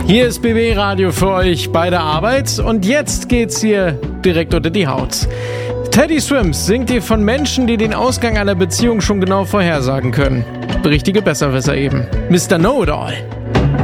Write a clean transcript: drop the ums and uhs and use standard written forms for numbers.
Hier ist BB Radio für euch bei der Arbeit und jetzt geht's hier direkt unter die Haut. Teddy Swims singt hier von Menschen, die den Ausgang einer Beziehung schon genau vorhersagen können. Richtige Besserwisser eben. Mr. Know-it-all.